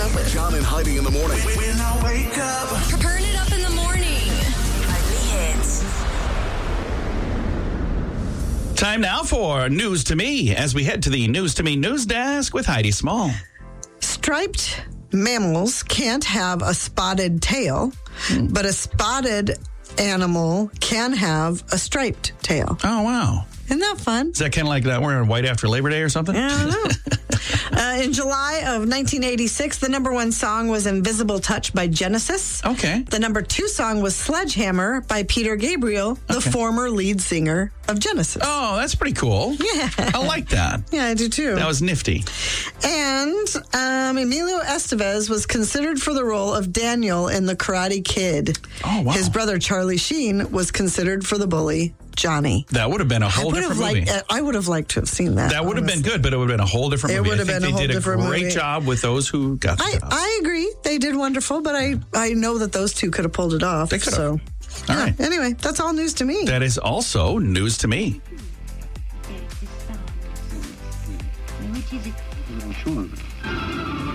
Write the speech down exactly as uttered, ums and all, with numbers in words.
up with John and Heidi in the morning. When I wake up. Turn it up in the morning. Nightly hits. Time now for News to Me as we head to the News to Me news desk with Heidi Small. Striped mammals can't have a spotted tail, hmm. but a spotted animal can have a striped tail. Oh, wow. Isn't that fun? Is that kind of like that wearing white after Labor Day or something? I don't know. uh, in July of nineteen eighty-six, the number one song was Invisible Touch by Genesis. Okay. The number two song was Sledgehammer by Peter Gabriel, the Okay. former lead singer of Genesis. Oh, that's pretty cool. Yeah. I like that. Yeah, I do too. That was nifty. And um, Emilio Estevez was considered for the role of Daniel in The Karate Kid. Oh, wow. His brother Charlie Sheen was considered for the bully Johnny. That would have been a whole I would different have movie. liked, I would have liked to have seen that. That would have been honestly. good, but it would have been a whole different It movie. would I have think been a they whole did a different great movie. job with those who got the I, job. I agree. They did wonderful, but I, I know that those two could have pulled it off. They could have. So, All yeah. right. Anyway, that's all news to me. That is also news to me. Which is it?